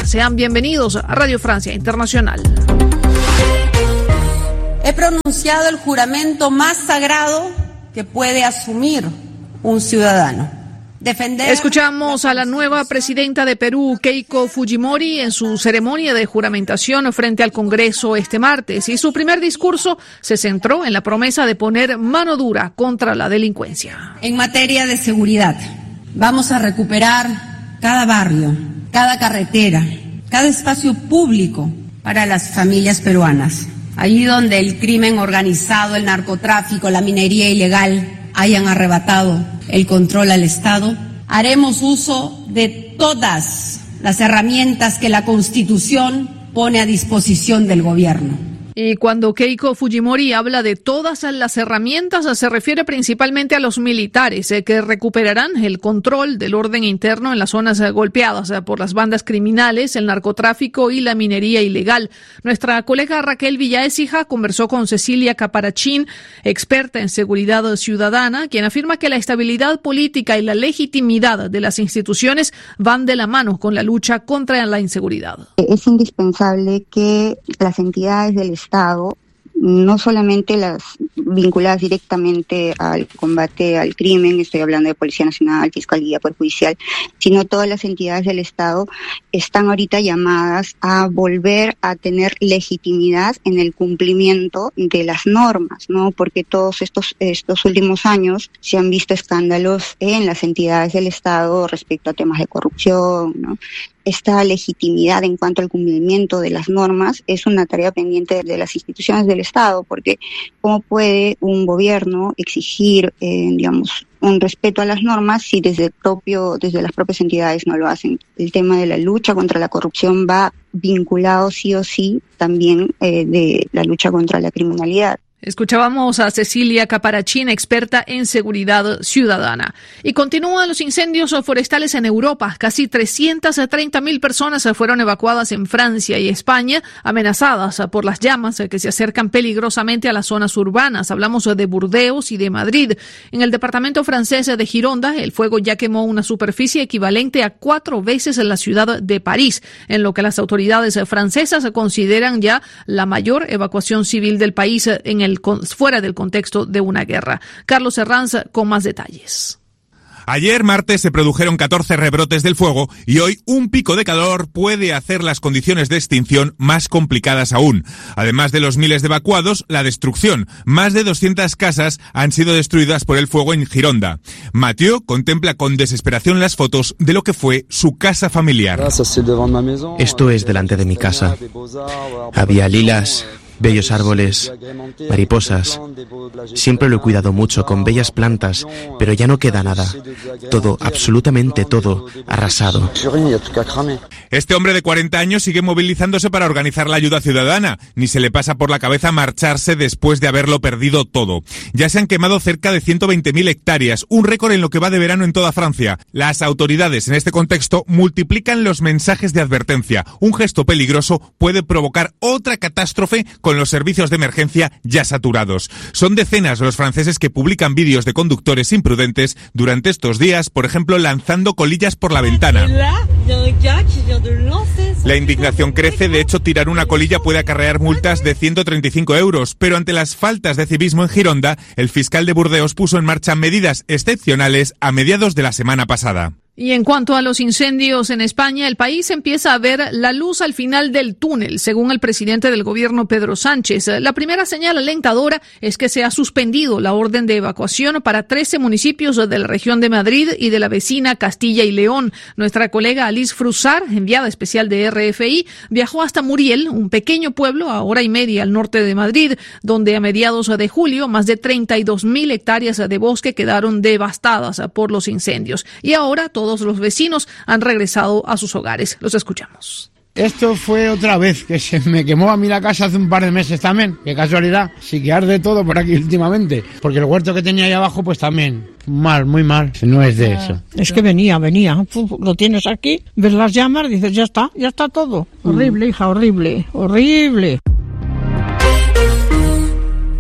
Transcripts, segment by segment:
días, sean bienvenidos a Radio Francia Internacional. He pronunciado el juramento más sagrado que puede asumir un ciudadano. Escuchamos a la nueva presidenta de Perú, Keiko Fujimori, en su ceremonia de juramentación frente al Congreso este martes, y su primer discurso se centró en la promesa de poner mano dura contra la delincuencia. En materia de seguridad, vamos a recuperar cada barrio, cada carretera, cada espacio público para las familias peruanas. Allí donde el crimen organizado, el narcotráfico, la minería ilegal hayan arrebatado el control al Estado, haremos uso de todas las herramientas que la Constitución pone a disposición del gobierno. Y cuando Keiko Fujimori habla de todas las herramientas, se refiere principalmente a los militares que recuperarán el control del orden interno en las zonas golpeadas por las bandas criminales, el narcotráfico y la minería ilegal. Nuestra colega Raquel Villaécija conversó con Cecilia Caparachín, experta en seguridad ciudadana, quien afirma que la estabilidad política y la legitimidad de las instituciones van de la mano con la lucha contra la inseguridad. Es indispensable que las entidades del Estado, no solamente las vinculadas directamente al combate al crimen, estoy hablando de Policía Nacional, Fiscalía, Poder Judicial, sino todas las entidades del Estado están ahorita llamadas a volver a tener legitimidad en el cumplimiento de las normas, ¿no? Porque todos estos últimos años se han visto escándalos en las entidades del Estado respecto a temas de corrupción, ¿no? Esta legitimidad en cuanto al cumplimiento de las normas es una tarea pendiente de las instituciones del Estado, porque ¿cómo puede un gobierno exigir, un respeto a las normas si desde las propias entidades no lo hacen? El tema de la lucha contra la corrupción va vinculado sí o sí también de la lucha contra la criminalidad. Escuchábamos a Cecilia Caparachín, experta en seguridad ciudadana. Y continúan los incendios forestales en Europa. Casi 330.000 personas fueron evacuadas en Francia y España, amenazadas por las llamas que se acercan peligrosamente a las zonas urbanas. Hablamos de Burdeos y de Madrid. En el departamento francés de Gironda, el fuego ya quemó una superficie equivalente a 4 veces la ciudad de París, en lo que las autoridades francesas consideran ya la mayor evacuación civil del país fuera del contexto de una guerra. Carlos Herranz con más detalles. Ayer, martes, se produjeron 14 rebrotes del fuego y hoy un pico de calor puede hacer las condiciones de extinción más complicadas aún. Además de los miles de evacuados, la destrucción. Más de 200 casas han sido destruidas por el fuego en Gironda. Mathieu contempla con desesperación las fotos de lo que fue su casa familiar. Esto es delante de mi casa. Había lilas, bellos árboles, mariposas. Siempre lo he cuidado mucho, con bellas plantas, pero ya no queda nada. Todo, absolutamente todo, arrasado. Este hombre de 40 años sigue movilizándose para organizar la ayuda ciudadana. Ni se le pasa por la cabeza marcharse después de haberlo perdido todo. Ya se han quemado cerca de 120.000 hectáreas, un récord en lo que va de verano en toda Francia. Las autoridades en este contexto multiplican los mensajes de advertencia. Un gesto peligroso puede provocar otra catástrofe con los servicios de emergencia ya saturados. Son decenas los franceses que publican vídeos de conductores imprudentes durante estos días, por ejemplo, lanzando colillas por la ventana. La indignación crece, de hecho, tirar una colilla puede acarrear multas de 135 euros, pero ante las faltas de civismo en Gironda, el fiscal de Burdeos puso en marcha medidas excepcionales a mediados de la semana pasada. Y en cuanto a los incendios en España, el país empieza a ver la luz al final del túnel, según el presidente del gobierno, Pedro Sánchez. La primera señal alentadora es que se ha suspendido la orden de evacuación para 13 municipios de la región de Madrid y de la vecina Castilla y León. Nuestra colega Alice Frusar, enviada especial de RFI, viajó hasta Muriel, un pequeño pueblo a hora y media al norte de Madrid, donde a mediados de julio más de 32.000 hectáreas de bosque quedaron devastadas por los incendios. Y ahora todos los vecinos han regresado a sus hogares. Los escuchamos. Esto fue otra vez que se me quemó a mí la casa hace un par de meses también. Qué casualidad. Sí que arde todo por aquí últimamente. Porque el huerto que tenía ahí abajo pues también. Mal, muy mal. No es de eso. Es que venía. Lo tienes aquí, ves las llamas, dices ya está todo. Horrible, hija, horrible.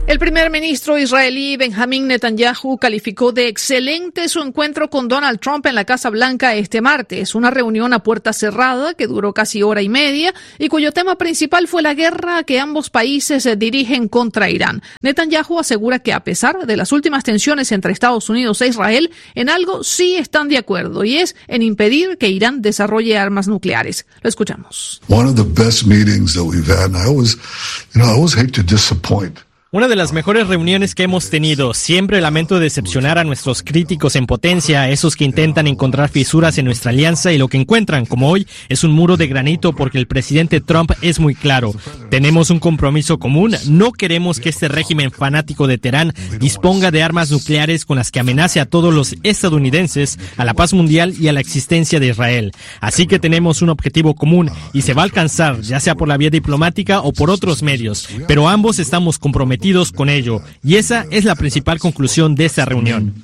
El primer ministro israelí Benjamin Netanyahu calificó de excelente su encuentro con Donald Trump en la Casa Blanca este martes, una reunión a puerta cerrada que duró casi hora y media y cuyo tema principal fue la guerra que ambos países dirigen contra Irán. Netanyahu asegura que a pesar de las últimas tensiones entre Estados Unidos e Israel, en algo sí están de acuerdo y es en impedir que Irán desarrolle armas nucleares. Lo escuchamos. One of the best meetings that we've had, and I always hate to disappoint. Una de las mejores reuniones que hemos tenido. Siempre lamento decepcionar a nuestros críticos en potencia, a esos que intentan encontrar fisuras en nuestra alianza y lo que encuentran, como hoy, es un muro de granito porque el presidente Trump es muy claro. Tenemos un compromiso común. No queremos que este régimen fanático de Teherán disponga de armas nucleares con las que amenace a todos los estadounidenses, a la paz mundial y a la existencia de Israel. Así que tenemos un objetivo común y se va a alcanzar, ya sea por la vía diplomática o por otros medios. Pero ambos estamos comprometidos con ello, y esa es la principal conclusión de esta reunión.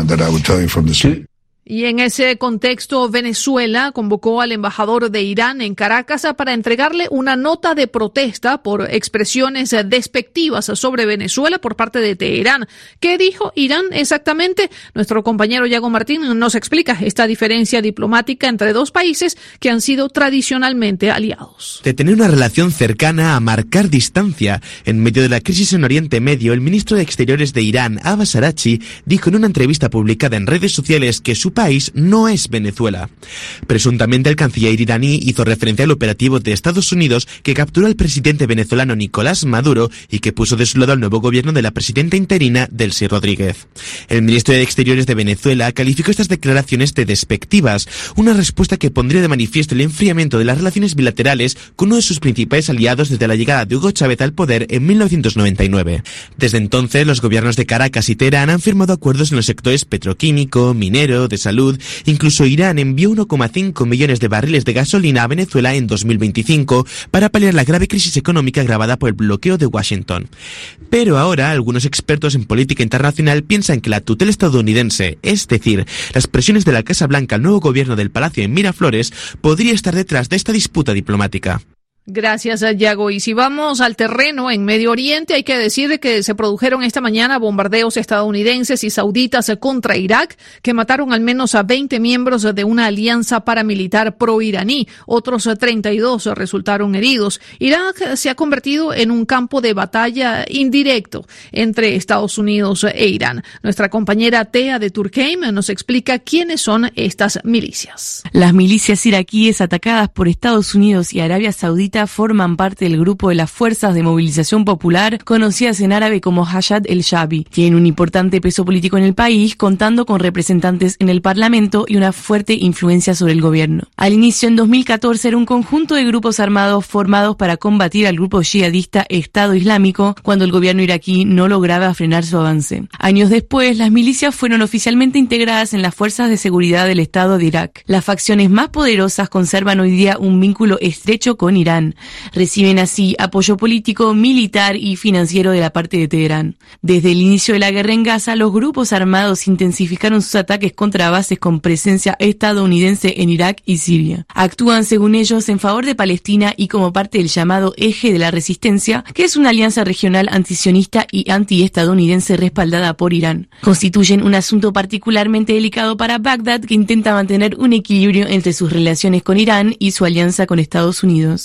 Y en ese contexto, Venezuela convocó al embajador de Irán en Caracas para entregarle una nota de protesta por expresiones despectivas sobre Venezuela por parte de Teherán. ¿Qué dijo Irán exactamente? Nuestro compañero Yago Martín nos explica esta diferencia diplomática entre dos países que han sido tradicionalmente aliados. De tener una relación cercana a marcar distancia en medio de la crisis en Oriente Medio, el ministro de Exteriores de Irán, Abbas Araghchi, dijo en una entrevista publicada en redes sociales que su país no es Venezuela. Presuntamente el canciller iraní hizo referencia al operativo de Estados Unidos que capturó al presidente venezolano Nicolás Maduro y que puso de su lado al nuevo gobierno de la presidenta interina Delcy Rodríguez. El ministro de Exteriores de Venezuela calificó estas declaraciones de despectivas, una respuesta que pondría de manifiesto el enfriamiento de las relaciones bilaterales con uno de sus principales aliados desde la llegada de Hugo Chávez al poder en 1999. Desde entonces, los gobiernos de Caracas y Teherán han firmado acuerdos en los sectores petroquímico, minero, de salud. Incluso Irán envió 1,5 millones de barriles de gasolina a Venezuela en 2025 para paliar la grave crisis económica agravada por el bloqueo de Washington. Pero ahora algunos expertos en política internacional piensan que la tutela estadounidense, es decir, las presiones de la Casa Blanca al nuevo gobierno del Palacio en Miraflores, podría estar detrás de esta disputa diplomática. Gracias, Yago. Y si vamos al terreno en Medio Oriente, hay que decir que se produjeron esta mañana bombardeos estadounidenses y sauditas contra Irak, que mataron al menos a 20 miembros de una alianza paramilitar pro-iraní. Otros 32 resultaron heridos. Irak se ha convertido en un campo de batalla indirecto entre Estados Unidos e Irán. Nuestra compañera Tea de Turkheim nos explica quiénes son estas milicias. Las milicias iraquíes atacadas por Estados Unidos y Arabia Saudita forman parte del grupo de las Fuerzas de Movilización Popular, conocidas en árabe como Hayat el-Shabi. Tienen un importante peso político en el país, contando con representantes en el Parlamento y una fuerte influencia sobre el gobierno. Al inicio, en 2014, era un conjunto de grupos armados formados para combatir al grupo yihadista Estado Islámico cuando el gobierno iraquí no lograba frenar su avance. Años después, las milicias fueron oficialmente integradas en las Fuerzas de Seguridad del Estado de Irak. Las facciones más poderosas conservan hoy día un vínculo estrecho con Irán. Reciben así apoyo político, militar y financiero de la parte de Teherán. Desde el inicio de la guerra en Gaza, los grupos armados intensificaron sus ataques contra bases con presencia estadounidense en Irak y Siria. Actúan, según ellos, en favor de Palestina y como parte del llamado Eje de la Resistencia, que es una alianza regional antisionista y antiestadounidense respaldada por Irán. Constituyen un asunto particularmente delicado para Bagdad, que intenta mantener un equilibrio entre sus relaciones con Irán y su alianza con Estados Unidos.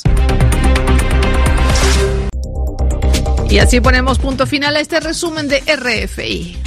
Y así ponemos punto final a este resumen de RFI.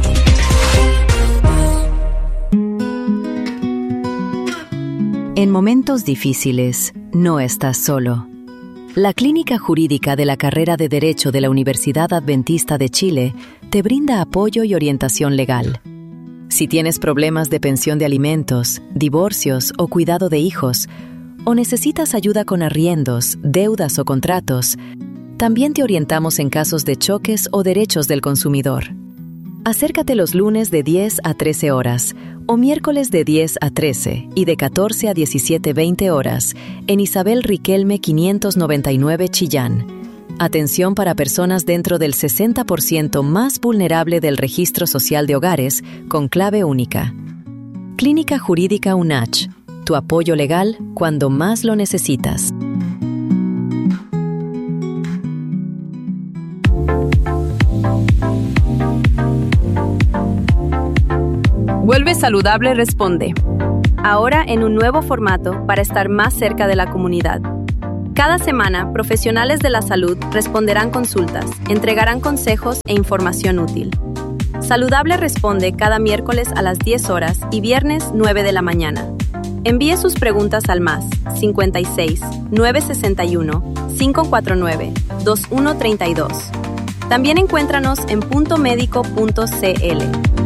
En momentos difíciles, no estás solo. La Clínica Jurídica de la Carrera de Derecho de la Universidad Adventista de Chile te brinda apoyo y orientación legal. Si tienes problemas de pensión de alimentos, divorcios o cuidado de hijos, o necesitas ayuda con arriendos, deudas o contratos, también te orientamos en casos de choques o derechos del consumidor. Acércate los lunes de 10 a 13 horas o miércoles de 10 a 13 y de 14 a 17:20 horas en Isabel Riquelme 599 Chillán. Atención para personas dentro del 60% más vulnerable del Registro Social de Hogares con clave única. Clínica Jurídica UNACH. Tu apoyo legal cuando más lo necesitas. Vive Saludable Responde. Ahora en un nuevo formato para estar más cerca de la comunidad. Cada semana, profesionales de la salud responderán consultas, entregarán consejos e información útil. Saludable Responde cada miércoles a las 10 horas y viernes 9 de la mañana. Envíe sus preguntas al +56 961 549 2132. También encuéntranos en puntomédico.cl.